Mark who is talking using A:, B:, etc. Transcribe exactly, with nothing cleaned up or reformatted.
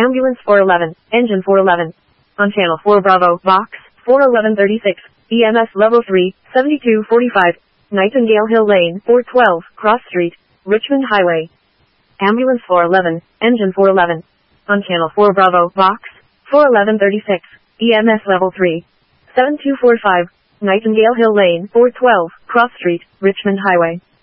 A: Ambulance four eleven, Engine four eleven. On Channel four Bravo, Box, four eleven thirty-six, E M S Level three, seventy-two forty-five, Nightingale Hill Lane, four twelve, Cross Street, Richmond Highway. Ambulance four eleven, Engine four eleven. On Channel four Bravo, Box, four eleven thirty-six, E M S Level three, seventy-two forty-five, Nightingale Hill Lane, four twelve, Cross Street, Richmond Highway.